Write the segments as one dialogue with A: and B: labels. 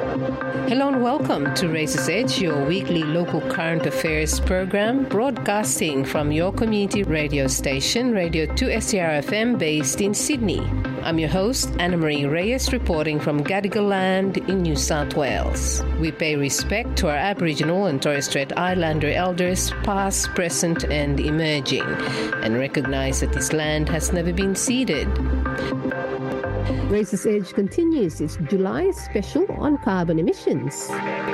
A: Hello and welcome to Race's Edge, your weekly local current affairs program, broadcasting from your community radio station, Radio 2SER FM, based in Sydney. I'm your host, Anna Marie Reyes, reporting from Gadigal Land in New South Wales. We pay respect to our Aboriginal and Torres Strait Islander elders, past, present and emerging, and recognise that this land has never been ceded. Race's Edge continues its July special on carbon emissions.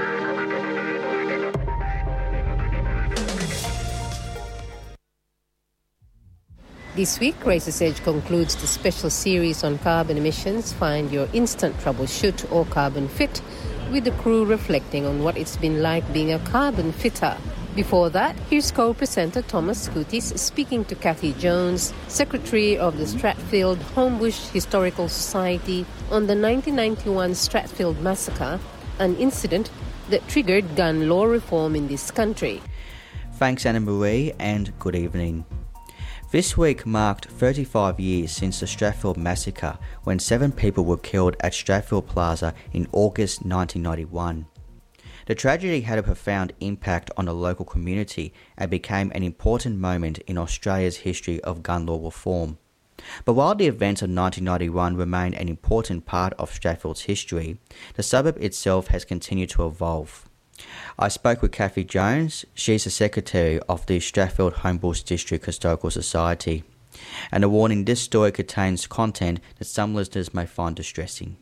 A: This week, Race's Edge concludes the special series on carbon emissions, Find Your Instant Troubleshoot or Carbon Fit, with the crew reflecting on what it's been like being a carbon fitter. Before that, here's co-presenter Thomas Scoutis speaking to Kathy Jones, Secretary of the Stratfield Homebush Historical Society, on the 1991 Stratfield Massacre, an incident that triggered gun law reform in this country.
B: Thanks, Anna Marie, and good evening. This week marked 35 years since the Stratfield Massacre, when 7 people were killed at Stratfield Plaza in August 1991. The tragedy had a profound impact on the local community and became an important moment in Australia's history of gun law reform. But while the events of 1991 remain an important part of Stratfield's history, the suburb itself has continued to evolve. I spoke with Kathy Jones. She's the Secretary of the Stratfield Homebush District Historical Society. And a warning, this story contains content that some listeners may find distressing.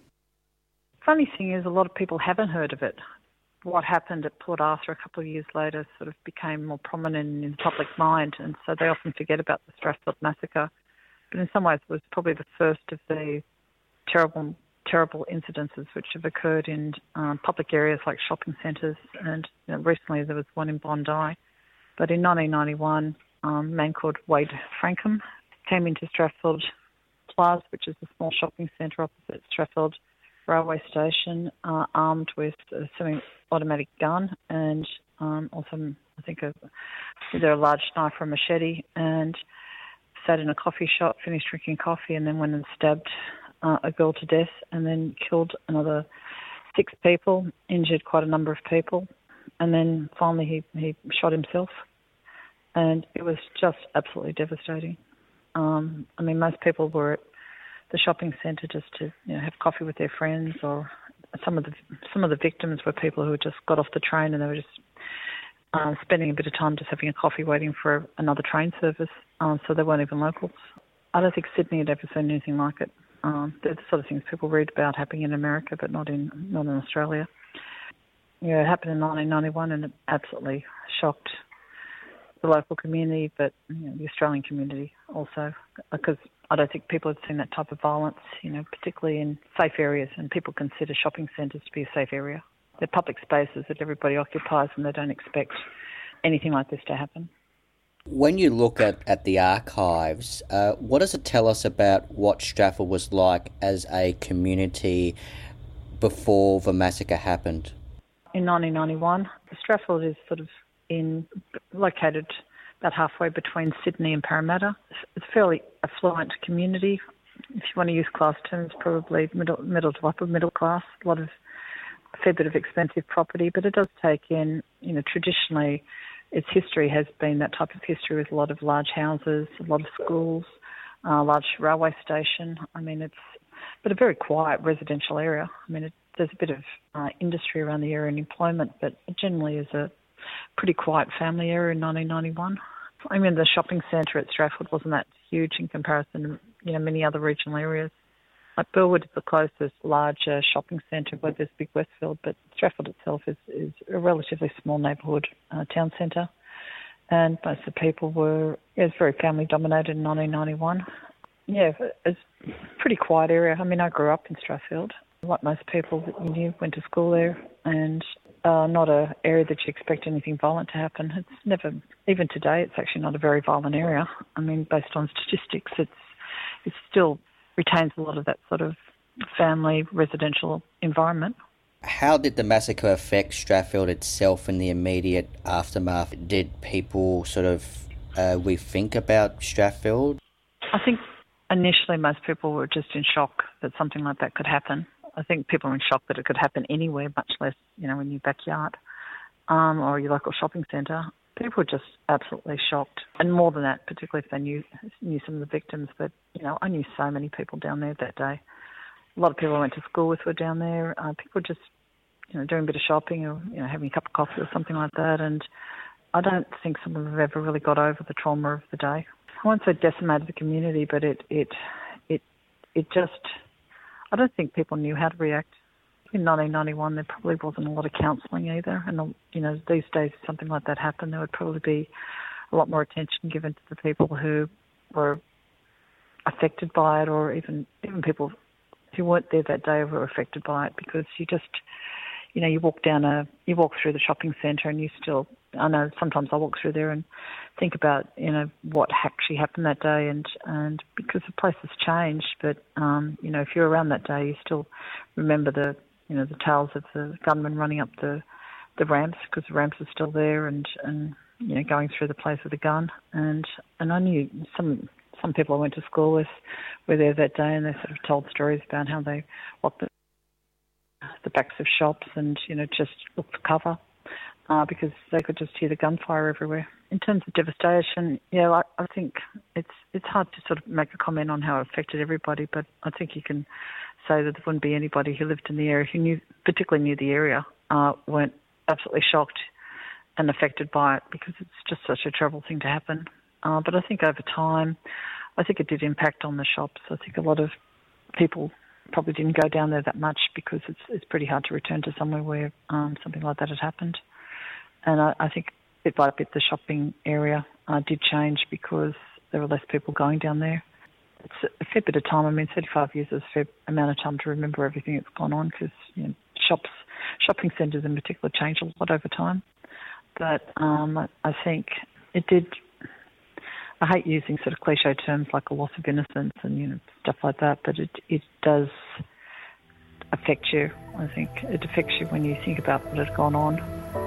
C: Funny thing is, a lot of people haven't heard of it. What happened at Port Arthur a couple of years later sort of became more prominent in the public mind, and so they often forget about the Stratfield Massacre. But in some ways it was probably the first of the terrible incidences which have occurred in public areas like shopping centres, and recently there was one in Bondi. But in 1991, a man called Wade Frankham came into Stratfield Plaza, which is a small shopping centre opposite Stratfield Railway Station, armed with a semi-automatic gun and also, I think, either a large knife or a machete, and sat in a coffee shop, finished drinking coffee, and then went and stabbed a girl to death, and then killed another 6 people, injured quite a number of people, and then finally he shot himself. And it was just absolutely devastating. Most people were at the shopping centre just to have coffee with their friends, or some of the victims were people who had just got off the train and they were just spending a bit of time just having a coffee waiting for another train service, so they weren't even locals. I don't think Sydney had ever seen anything like it. They're the sort of things people read about happening in America, but not in Australia. It happened in 1991 and it absolutely shocked the local community, but the Australian community also, because I don't think people have seen that type of violence, particularly in safe areas, and people consider shopping centres to be a safe area. They're public spaces that everybody occupies, and they don't expect anything like this to happen.
B: When you look at the archives, what does it tell us about what Stratfield was like as a community before the massacre happened? In
C: 1991, Stratfield is sort of located about halfway between Sydney and Parramatta. It's a fairly affluent community. If you want to use class terms, probably middle to upper middle class. A fair bit of expensive property, but it does take in, traditionally, its history has been that type of history with a lot of large houses, a lot of schools, a large railway station. But a very quiet residential area. There's a bit of industry around the area and employment, but it generally is a pretty quiet family area in 1991. The shopping centre at Stratfield wasn't that huge in comparison to many other regional areas. Like Burwood is the closest larger shopping centre where there's Big Westfield, but Stratfield itself is a relatively small neighbourhood town centre. And most of the people it was very family dominated in 1991. It's a pretty quiet area. I grew up in Stratfield. Like most people that you knew, went to school there, and not an area that you expect anything violent to happen. It's never, even today, it's actually not a very violent area. Based on statistics, it still retains a lot of that sort of family residential environment.
B: How did the massacre affect Stratfield itself in the immediate aftermath? Did people sort of rethink about Stratfield?
C: I think initially most people were just in shock that something like that could happen. I think people are in shock that it could happen anywhere, much less, in your backyard or your local shopping centre. People were just absolutely shocked. And more than that, particularly if they knew some of the victims. But, I knew so many people down there that day. A lot of people I went to school with were down there. People were just, doing a bit of shopping or, having a cup of coffee or something like that. And I don't think some of them have ever really got over the trauma of the day. I won't say decimated the community, but it just, I don't think people knew how to react. In 1991, there probably wasn't a lot of counselling either. And, these days, if something like that happened, there would probably be a lot more attention given to the people who were affected by it, or even people who weren't there that day were affected by it, because you just, you walk through the shopping centre and you still, I know sometimes I walk through there and think about, what actually happened that day, and because the place has changed, but, if you're around that day, you still remember the tales of the gunmen running up the ramps, because the ramps are still there, and going through the place with a gun, and I knew some people I went to school with were there that day, and they sort of told stories about how they walked the backs of shops and, just looked for cover because they could just hear the gunfire everywhere. In terms of devastation, I think it's hard to sort of make a comment on how it affected everybody, but I think you can say that there wouldn't be anybody who lived in the area who particularly knew the area, weren't absolutely shocked and affected by it, because it's just such a terrible thing to happen. But I think over time, I think it did impact on the shops. I think a lot of people probably didn't go down there that much, because it's pretty hard to return to somewhere where something like that had happened. And I think bit by bit the shopping area did change, because there were less people going down there. It's a fair bit of time. 35 years is a fair amount of time to remember everything that's gone on, because shopping centres in particular change a lot over time. But I think it did. I hate using sort of cliche terms like a loss of innocence and stuff like that, but it does affect you. I think it affects you when you think about what has gone on.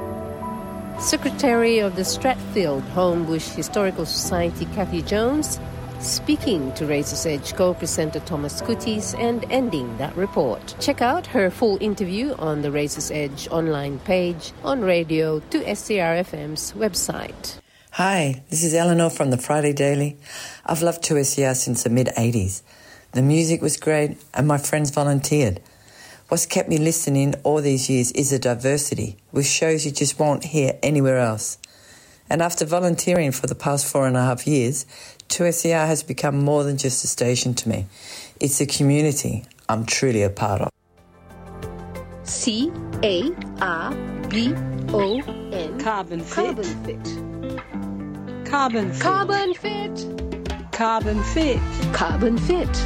A: Secretary of the Stratfield Homebush Historical Society, Kathy Jones, speaking to Razor's Edge co-presenter Thomas Kutis and ending that report. Check out her full interview on the Razor's Edge online page on radio to SCR-FM's website.
D: Hi, this is Eleanor from the Friday Daily. I've loved 2SER since the mid-80s. The music was great and my friends volunteered. What's kept me listening all these years is the diversity, with shows you just won't hear anywhere else. And after volunteering for the past 4.5 years, 2SER has become more than just a station to me. It's a community I'm truly a part of.
A: CARBON.
E: Carbon Fit.
A: Carbon Fit.
E: Carbon Fit.
A: Carbon Fit.
E: Carbon Fit.
A: Carbon Fit.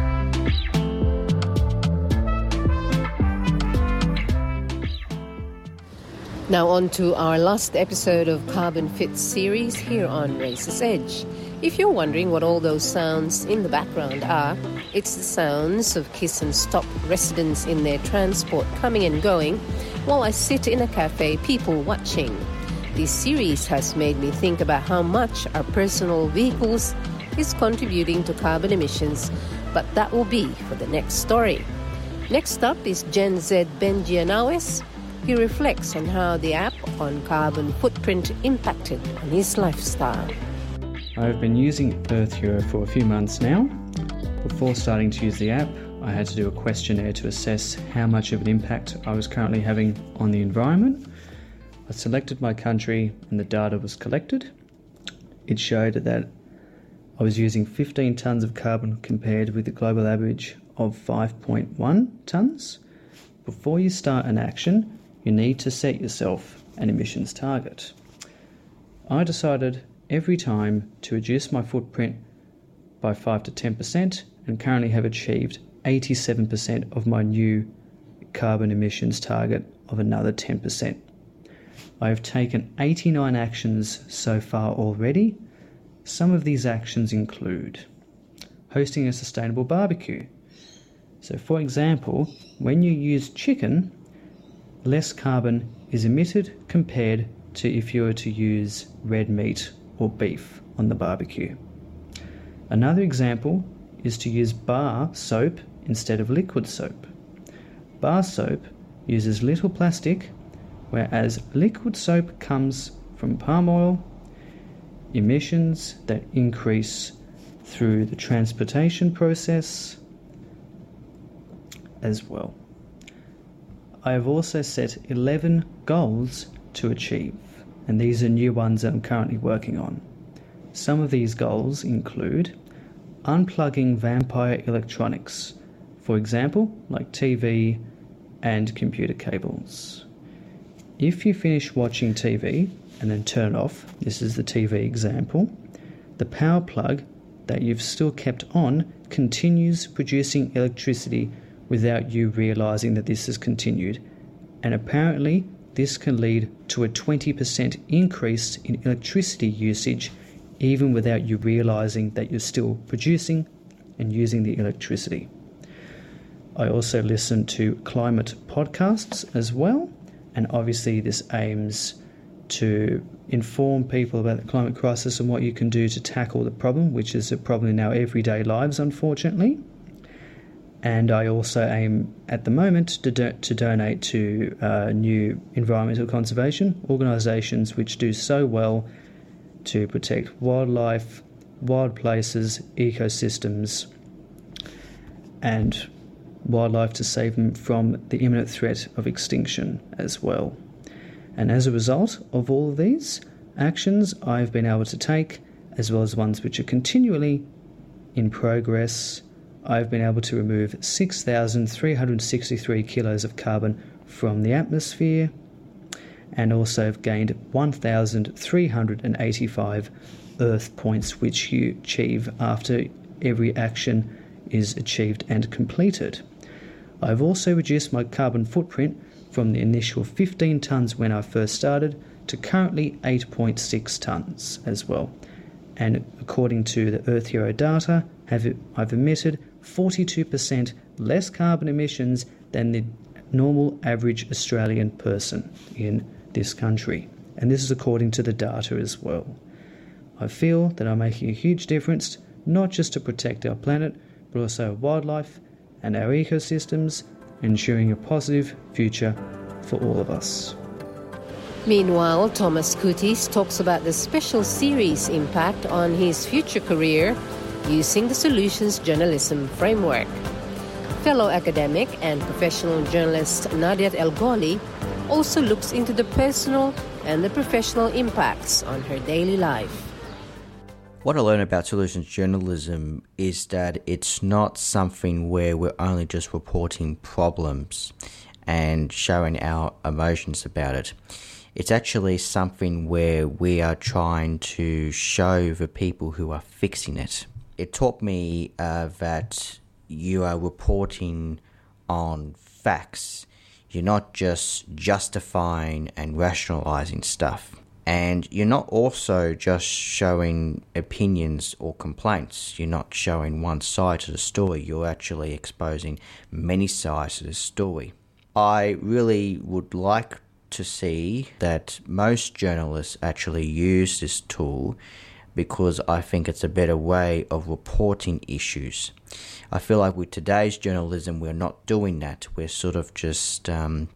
A: Now on to our last episode of Carbon Fit series here on Razor's Edge. If you're wondering what all those sounds in the background are, it's the sounds of Kiss and Stop residents in their transport coming and going while I sit in a cafe, people watching. This series has made me think about how much our personal vehicles is contributing to carbon emissions, but that will be for the next story. Next up is Gen Z Benjianawes. He reflects on how the app on carbon footprint impacted on his lifestyle.
F: I've been using Earth Hero for a few months now. Before starting to use the app, I had to do a questionnaire to assess how much of an impact I was currently having on the environment. I selected my country and the data was collected. It showed that I was using 15 tonnes of carbon compared with the global average of 5.1 tonnes. Before you start an action, you need to set yourself an emissions target. I decided every time to reduce my footprint by 5 to 10% and currently have achieved 87% of my new carbon emissions target of another 10%. I have taken 89 actions so far already. Some of these actions include hosting a sustainable barbecue. So for example, when you use chicken, less carbon is emitted compared to if you were to use red meat or beef on the barbecue. Another example is to use bar soap instead of liquid soap. bar soap uses little plastic, whereas liquid soap comes from palm oil, emissions that increase through the transportation process as well. I have also set 11 goals to achieve, and these are new ones that I'm currently working on. Some of these goals include unplugging vampire electronics, for example, like TV and computer cables. If you finish watching TV and then turn it off, this is the TV example, the power plug that you've still kept on continues producing electricity without you realising that this has continued. And apparently this can lead to a 20% increase in electricity usage even without you realising that you're still producing and using the electricity. I also listen to climate podcasts as well, and obviously this aims to inform people about the climate crisis and what you can do to tackle the problem, which is a problem in our everyday lives, unfortunately. And I also aim at the moment to donate to new environmental conservation organisations which do so well to protect wildlife, wild places, ecosystems, and wildlife to save them from the imminent threat of extinction as well. And as a result of all of these actions I've been able to take, as well as ones which are continually in progress, I've been able to remove 6,363 kilos of carbon from the atmosphere, and also have gained 1,385 Earth points, which you achieve after every action is achieved and completed. I've also reduced my carbon footprint from the initial 15 tonnes when I first started to currently 8.6 tonnes as well. And according to the Earth Hero data, I've emitted 42% less carbon emissions than the normal average Australian person in this country. And this is according to the data as well. I feel that I'm making a huge difference, not just to protect our planet, but also wildlife and our ecosystems, ensuring a positive future for all of us.
A: Meanwhile, Thomas Kutis talks about the special series impact on his future career using the Solutions Journalism framework. Fellow academic and professional journalist Nadiat El Gholi also looks into the personal and the professional impacts on her daily life.
B: What I learned about solutions journalism is that it's not something where we're only just reporting problems and showing our emotions about it. It's actually something where we are trying to show the people who are fixing it. It taught me that you are reporting on facts. You're not just justifying and rationalising stuff. And you're not also just showing opinions or complaints. You're not showing one side to the story. You're actually exposing many sides to the story. I really would like to see that most journalists actually use this tool, because I think it's a better way of reporting issues. I feel like with today's journalism, we're not doing that. We're sort of just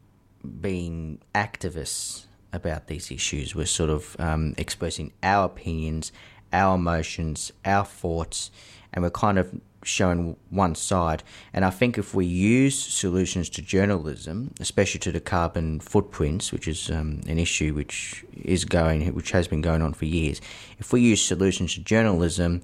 B: being activists about these issues. We're sort of expressing our opinions, our emotions, our thoughts, and we're kind of showing one side. And I think if we use solutions to journalism, especially to the carbon footprints, which is an issue which has been going on for years, if we use solutions to journalism,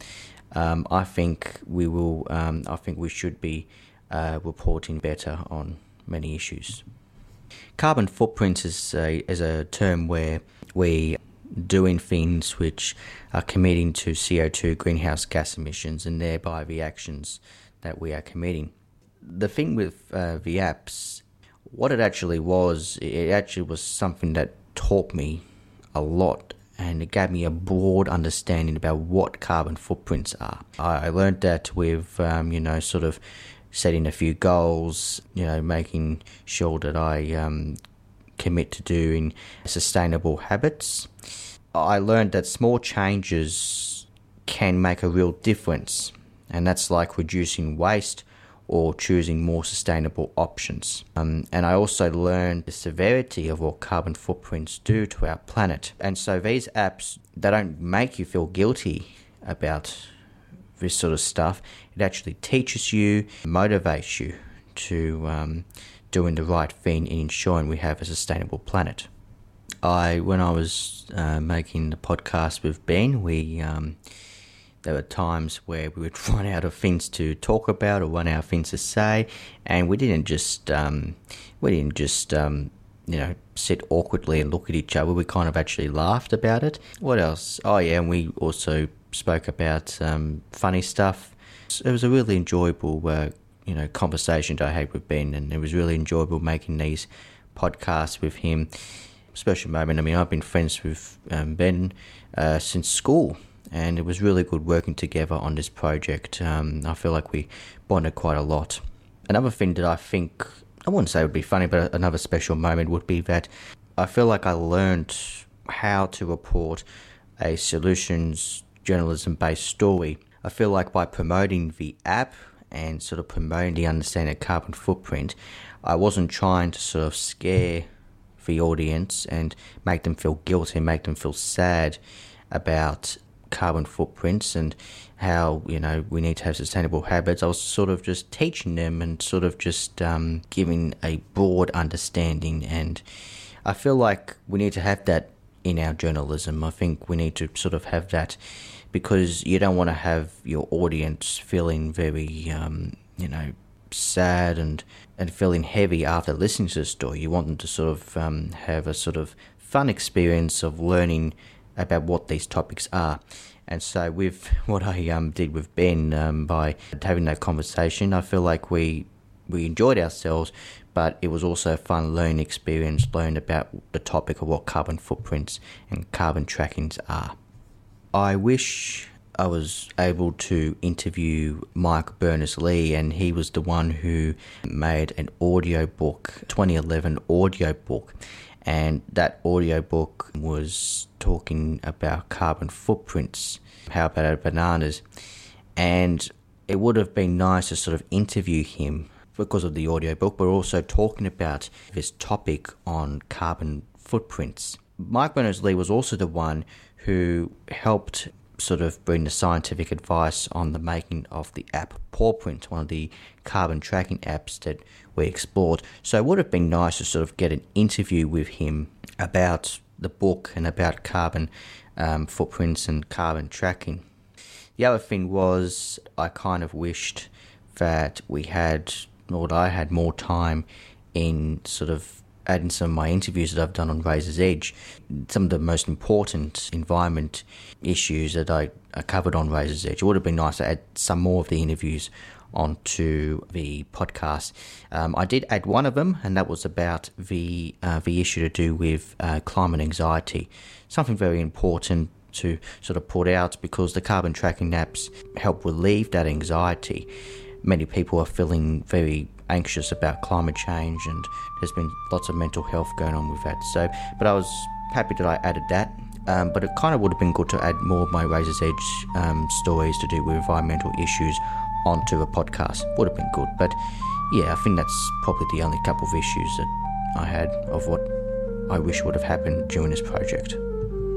B: I think we will. I think we should be reporting better on many issues. Carbon footprints is a term where we doing things which are committing to CO2 greenhouse gas emissions, and thereby the actions that we are committing. The thing with the apps, what it actually was something that taught me a lot, and it gave me a broad understanding about what carbon footprints are. I learned that with sort of setting a few goals, making sure that I commit to doing sustainable habits. I learned that small changes can make a real difference, and that's like reducing waste or choosing more sustainable options. And I also learned the severity of what carbon footprints do to our planet. And so these apps, they don't make you feel guilty about this sort of stuff. It actually teaches you, motivates you to doing the right thing in ensuring we have a sustainable planet. When I was making the podcast with Ben, there were times where we would run out of things to talk about or run out of things to say, and we didn't just sit awkwardly and look at each other. We kind of actually laughed about it. What else? Oh yeah, and we also spoke about funny stuff. It was a really enjoyable conversation that I had with Ben, and it was really enjoyable making these podcasts with him. Special moment. I mean, I've been friends with Ben since school, and it was really good working together on this project. I feel like we bonded quite a lot. Another thing that I think, I wouldn't say would be funny, but another special moment would be that I feel like I learned how to report a solutions journalism-based story. I feel like by promoting the app and sort of promoting the understanding of carbon footprint, I wasn't trying to sort of scare the audience and make them feel guilty, make them feel sad about carbon footprints and how, we need to have sustainable habits. I was sort of just teaching them and sort of just giving a broad understanding, and I feel like we need to have that in our journalism. I think we need to sort of have that, because you don't want to have your audience feeling very, sad and feeling heavy after listening to the story. You want them to sort of have a sort of fun experience of learning about what these topics are. And so with what I did with Ben, by having that conversation, I feel like we enjoyed ourselves, but it was also a fun learning experience, learn about the topic of what carbon footprints and carbon trackings are. I wish I was able to interview Mike Berners-Lee, and he was the one who made an audiobook, 2011 audiobook, and that audiobook was talking about carbon footprints, how about bananas, and it would have been nice to sort of interview him because of the audiobook, but also talking about this topic on carbon footprints. Mike Berners-Lee was also the one who helped sort of bring the scientific advice on the making of the app PawPrint, one of the carbon tracking apps that we explored. So it would have been nice to sort of get an interview with him about the book and about carbon footprints and carbon tracking. The other thing was I kind of wished that I had more time in sort of adding some of my interviews that I've done on Razor's Edge, some of the most important environment issues that I covered on Razor's Edge. It would have been nice to add some more of the interviews onto the podcast. I did add one of them, and that was about the issue to do with climate anxiety, something very important to sort of put out, because the carbon tracking apps help relieve that anxiety. Many people are feeling very anxious about climate change, and there's been lots of mental health going on with that. So, but I was happy that I added that. But it kind of would have been good to add more of my Razor's Edge stories to do with environmental issues onto a podcast. Would have been good. But yeah, I think that's probably the only couple of issues that I had of what I wish would have happened during this project.